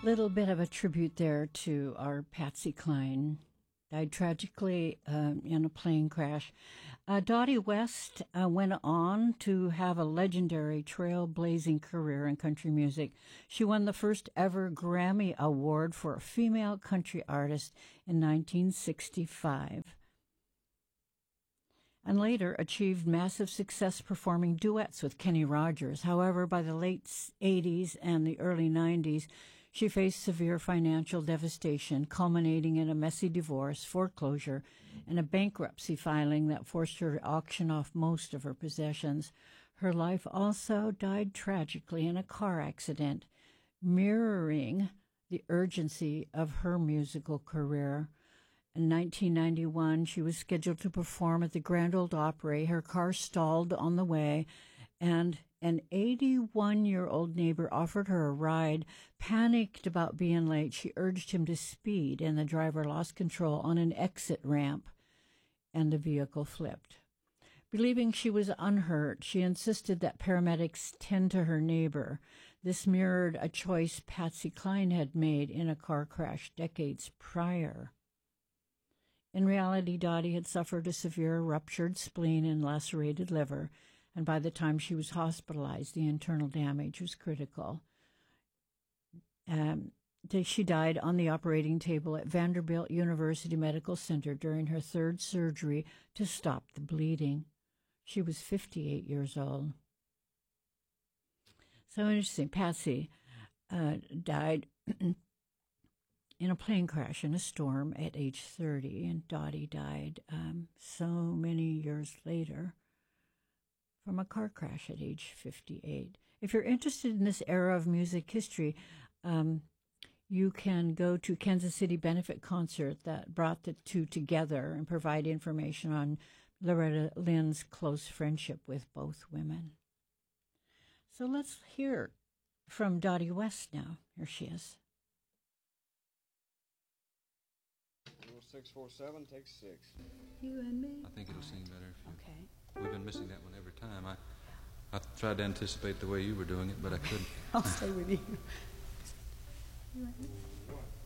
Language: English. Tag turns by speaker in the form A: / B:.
A: Little bit of a tribute there to our Patsy Cline. Died tragically in a plane crash. Dottie West went on to have a legendary trailblazing career in country music. She won the first ever Grammy Award for a female country artist in 1965. And later achieved massive success performing duets with Kenny Rogers. However, by the late 80s and the early 90s, she faced severe financial devastation, culminating in a messy divorce, foreclosure, and a bankruptcy filing that forced her to auction off most of her possessions. Her life also died tragically in a car accident, mirroring the urgency of her musical career. In 1991, she was scheduled to perform at the Grand Ole Opry. Her car stalled on the way, and an 81-year-old neighbor offered her a ride. Panicked about being late, she urged him to speed, and the driver lost control on an exit ramp, and the vehicle flipped. Believing she was unhurt, she insisted that paramedics tend to her neighbor. This mirrored a choice Patsy Cline had made in a car crash decades prior. In reality, Dottie had suffered a severe ruptured spleen and lacerated liver, and by the time she was hospitalized, the internal damage was critical. She died on the operating table at Vanderbilt University Medical Center during her third surgery to stop the bleeding. She was 58 years old. So interesting. Patsy died in a plane crash in a storm at age 30, and Dottie died so many years later from a car crash at age 58. If you're interested in this era of music history, you can go to Kansas City Benefit Concert that brought the two together and provide information on Loretta Lynn's close friendship with both women. So let's hear from Dottie West now. Here she is.
B: 647 takes 6.
C: You and me?
D: I think it'll seem better if you...
C: Okay.
D: We've been missing that one every time. I tried to anticipate the way you were doing it, but I couldn't.
C: I'll stay with you. You and me?